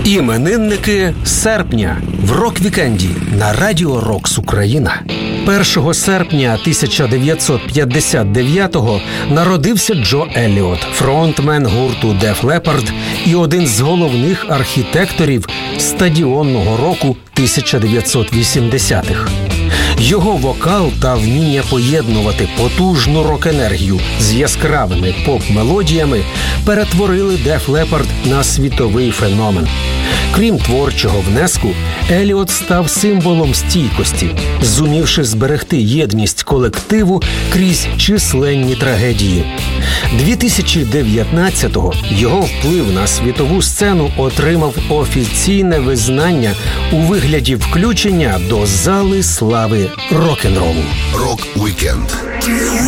Іменинники серпня в рок-вікенді на Радіо Рокс Україна. 1 серпня 1959-го народився Джо Елліот, фронтмен гурту Def Leppard і один з головних архітекторів стадіонного року 1980-х. Його вокал та вміння поєднувати потужну рок-енергію з яскравими поп-мелодіями перетворили Def Leppard на світовий феномен. Крім творчого внеску, Елліот став символом стійкості, зумівши зберегти єдність колективу крізь численні трагедії. 2019-го його вплив на світову сцену отримав офіційне визнання у вигляді включення до Зали слави рок-н-ролу. Рок-вікенд.